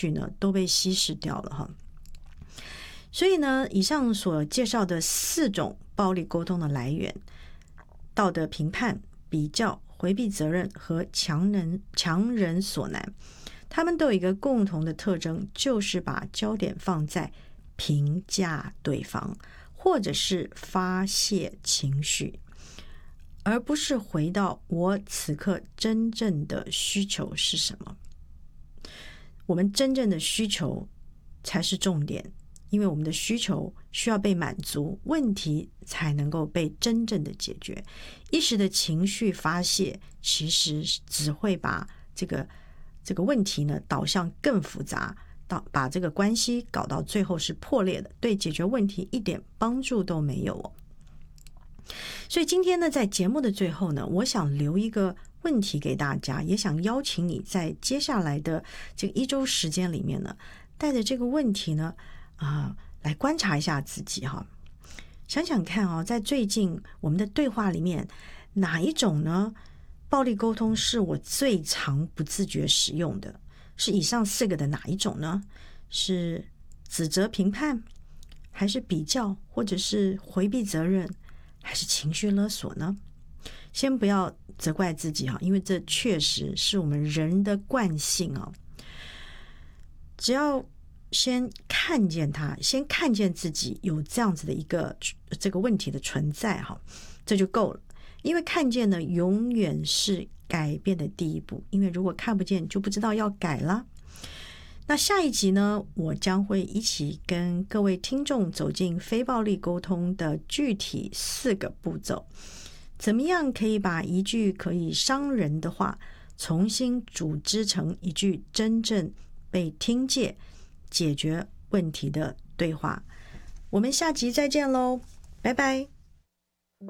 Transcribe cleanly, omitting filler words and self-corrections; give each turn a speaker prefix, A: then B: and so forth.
A: 绪呢都被稀释掉了哈。所以呢，以上所介绍的4种暴力沟通的来源，道德评判、比较、回避责任和强人所难，他们都有一个共同的特征，就是把焦点放在评价对方或者是发泄情绪，而不是回到我此刻真正的需求是什么。我们真正的需求才是重点，因为我们的需求需要被满足，问题才能够被真正的解决。一时的情绪发泄其实只会把这个问题呢导向更复杂，把这个关系搞到最后是破裂的，对解决问题一点帮助都没有哦。所以今天呢，在节目的最后呢，我想留一个问题给大家，也想邀请你在接下来的这个1周时间里面呢，带着这个问题呢来观察一下自己哈。想想看在最近我们的对话里面，哪一种呢暴力沟通是我最常不自觉使用的？是以上4个的哪一种呢？是指责评判，还是比较，或者是回避责任，还是情绪勒索呢？先不要责怪自己因为这确实是我们人的惯性只要先看见它，先看见自己有这样子的一个这个问题的存在这就够了。因为看见呢，永远是改变的第一步，因为如果看不见，就不知道要改了。那下一集呢，我将会一起跟各位听众走进非暴力沟通的具体4个步骤，怎么样可以把一句可以伤人的话重新组织成一句真正被听见、解决问题的对话。我们下集再见喽，拜拜。